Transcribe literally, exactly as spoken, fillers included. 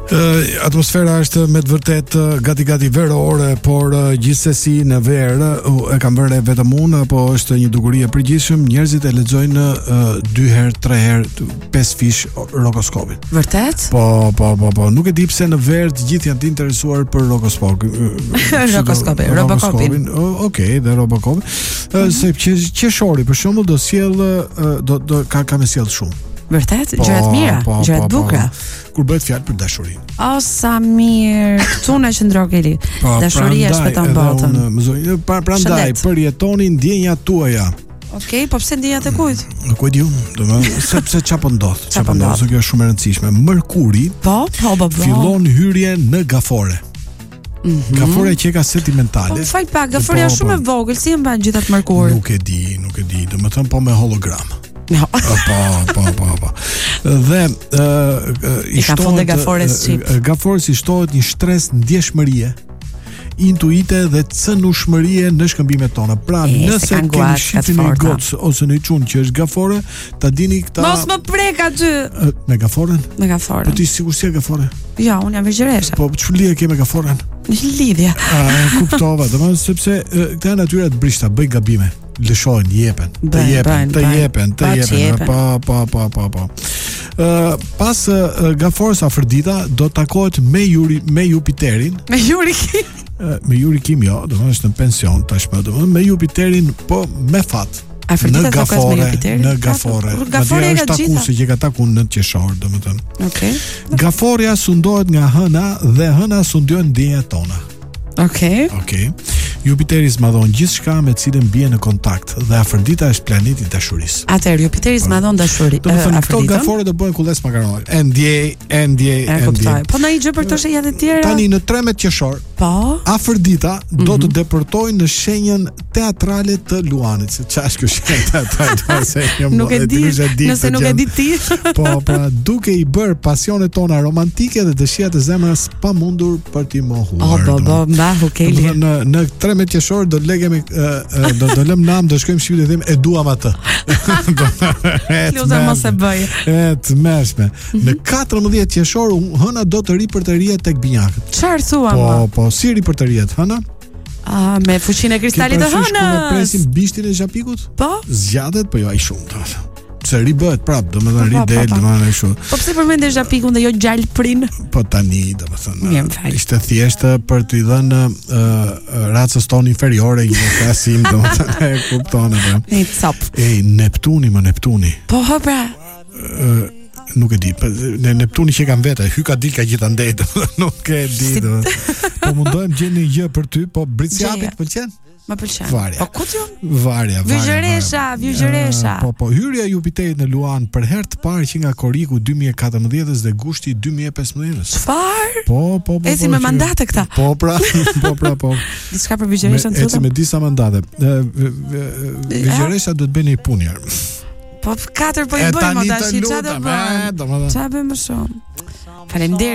Uh, atmosfera është me të vërtet uh, gati gati verore, por uh, gjithsesi në verë uh, e kam vënë vetëm unë, apo është një dukuri e përgjithshëm, njerëzit e lexojnë uh, dy herë, tre herë, pesë fish rokoskopin. Vërtet? Po, po, po, po, nuk e di pse në verë të gjithë janë të interesuar për rokoskop. Rokoskopin, Robocopin. Uh, Okej, dhe Robocopin. Uh, mm-hmm. Se qeshori për shembull do sjell uh, do do ka ka më sjell shumë. Vërtet, gjërat mira, gjërat bukura. Kur bëhet fjalë për dashurinë. O sa mirë, këtu na qëndro Keli. Dashuria shpëton botën. Pra, prandaj përjetoni ndjenjat tuaja. Okej, po pse ndjenjat e kujt? Nuk e di unë, domethënë sepse çapo ndodh, çapo ndodh, kjo është shumë e rëndësishme. Mërkuri, po, po, po, po. Fillon hyrje në gafore. Mm-hmm. Gafore që ka sentimentale. Po fal pak, gaforia është shumë e vogël, si e mban gjithat Mërkur? Nuk e di, nuk e di, domethënë po me hologram. No. po, po, po, po. Dhe uh, i shtohet gafores uh, gafores i shtohet një shtres ndjeshmërie, intuite dhe cënushmërie në shkëmbimet tona. Pra, e, nëse se keni shifin një goc ose një çun që është gafore, ta dini këta. Mos më prek aty. Uh, me gaforen? Me gaforen. Po ti sigur si e gafore? Ja, unë jam vegjëresha. Po çfarë lidhje ke me gaforen? Një lidhje. Ah, kuptova, domethënë sepse uh, këta natyra të brishta bëj gabime. Lëshojnë, jepen, të jepen, të jepen, të jepen, pa, pa, pa, pa, pa. Uh, pas uh, gaforës Afrodita do takohet me Juri, me Jupiterin. Me Jurikim? Uh, me Jurikim jo, do të është në pension tashmë, do me Jupiterin, po me fat. Afrodita në gafore, me në gafore. Gafore është takuesi që ka takun në qeshor, domethënë. Okej. Okay. Gaforia sundohet nga hëna dhe hëna sundojnë ndjenjat tona. Okej. Okay. Okej. Okay. Jupiteri zmadhon gjithçka me të cilën bien në kontakt dhe Afrodita është planeti i dashurisë. Atëherë Jupiteri zmadhon dashuri. Do të thonë këto gafore do bëhen kulles makaronore. E ndjej, e ndjej, e ndjej. Po ndonjë gjë për to shenjat e tjera. Tani në tremet qershor, po, Afrodita mm-hmm. do të deportojë në shenjën teatrale të Luanit. Se çfarë është kjo shenjë teatrale? Se nuk e di. Nëse nuk e di ti. Po, pra, duke i bërë pasionet tona romantike dhe dëshirat e zemrës pamundur për t'i mohuar. Oh, bo, bo, mbahu Keli. Në në tremet qershor do legemi uh, do do lëm nam, do shkojmë shpirë dhe them e duam atë. Lutem mos e bëj. E të mërshme. Në katërmbëdhjetë qershor hëna do të ri për të rihet tek binjakët. Çfarë thua më? Po, po, si ri për të rihet hëna? Ah, me fuqinë e kristalit të hënës. Ne presim bishtin e xhapikut? Po. Zgjatet, po jo ai shumë. Se ribët prap, domethënë ri del, domethënë kështu. Po pse përmendesh xhapikun dhe jo gjalprin? Po tani, domethënë, ishte thjesht për t'i dhënë uh, racës tonë inferiore një klasim, domethënë, e kupton atë. Një cop. Ej, Neptuni, më Neptuni. Po, ho pra. Uh, nuk e di, në Neptuni që kam vete, hy ka dil ka gjithandej, nuk e di. Po mundohem gjeni një gjë për ty, po Britsjapit pëlqen? Më pëlqen. Varja. Po ku ti? Varja, varja. Vizhëresha, vizhëresha. Po po, hyrja e Jupiterit në Luan për herë të parë që nga Koriku dy mijë e katërmbëdhjetë dhe Gushti dy mijë e pesëmbëdhjetë. Çfarë? Po, po, po. Eci me mandate këta. Po, pra, po, pra, po. Diçka për vizhëreshën thotë. Eci me disa mandate. Vizhëresha do të bëni punë. Po katër po i bëjmë tash, çfarë do bëjmë? Çfarë bëjmë më shumë? Faleminderit.